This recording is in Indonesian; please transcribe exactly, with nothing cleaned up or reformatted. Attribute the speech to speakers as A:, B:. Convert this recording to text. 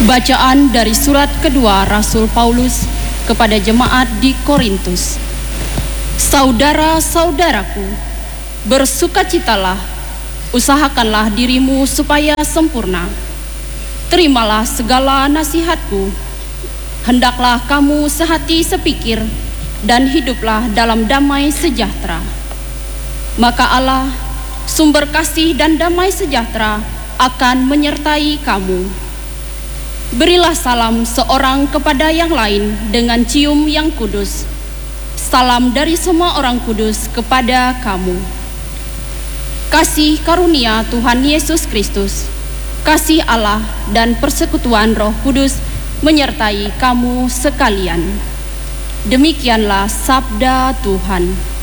A: Bacaan dari surat kedua Rasul Paulus kepada jemaat di Korintus. Saudara-saudaraku, bersukacitalah, usahakanlah dirimu supaya sempurna. Terimalah segala nasihatku. Hendaklah kamu sehati sepikir dan hiduplah dalam damai sejahtera. Maka Allah, sumber kasih dan damai sejahtera, akan menyertai kamu. Berilah salam seorang kepada yang lain dengan cium yang kudus. Salam dari semua orang kudus kepada kamu. Kasih karunia Tuhan Yesus Kristus, kasih Allah dan persekutuan Roh Kudus menyertai kamu sekalian. Demikianlah sabda Tuhan.